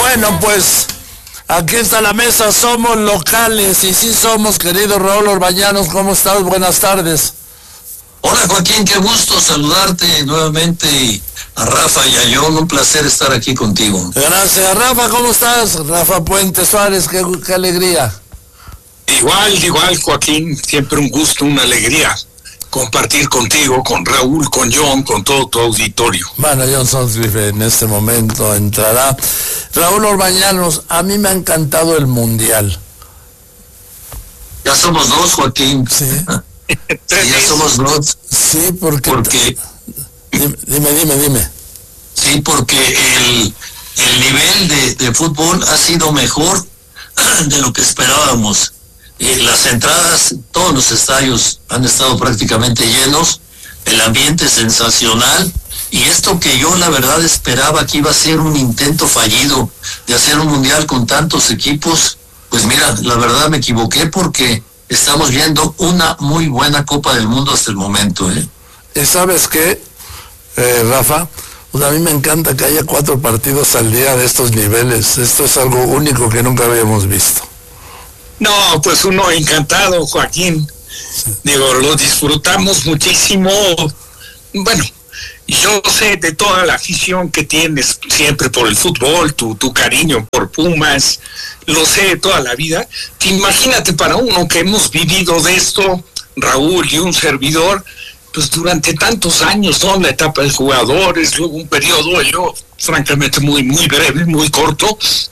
Bueno, pues aquí está la mesa, somos locales y sí somos, querido Raúl Orbañanos. ¿Cómo estás? Buenas tardes. Hola Joaquín, qué gusto saludarte nuevamente, y a Rafa y a John, un placer estar aquí contigo. Gracias. Rafa, ¿cómo estás? Rafa Puente Suárez, qué alegría. Igual, Joaquín, siempre un gusto, una alegría compartir contigo, con Raúl, con John, con todo tu auditorio. Bueno, John Sutcliffe en este momento entrará. Raúl Orbañanos, a mí me ha encantado el Mundial. Ya somos dos, Joaquín. Sí. Sí, ya somos dos. Sí, porque... Dime. Sí, porque el nivel de fútbol ha sido mejor de lo que esperábamos. Las entradas, todos los estadios han estado prácticamente llenos, el ambiente sensacional, y esto que yo la verdad esperaba que iba a ser un intento fallido de hacer un mundial con tantos equipos, pues mira, la verdad me equivoqué, porque estamos viendo una muy buena Copa del Mundo hasta el momento. ¿Y sabes qué, Rafa? Pues a mí me encanta que haya 4 partidos al día de estos niveles. Esto es algo único que nunca habíamos visto. No, pues uno encantado, Joaquín. Sí. Digo, lo disfrutamos muchísimo. Bueno, yo sé de toda la afición que tienes siempre por el fútbol, tu cariño por Pumas, lo sé de toda la vida. Imagínate para uno que hemos vivido de esto, Raúl y un servidor, pues durante tantos años, ¿no? La etapa de jugadores, luego un periodo, yo francamente muy breve, muy corto,